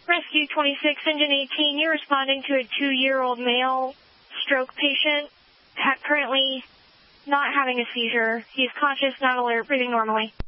Rescue 26, Engine 18, you're responding to a 2-year-old male stroke patient, currently not having a seizure. He's conscious, not alert, breathing normally.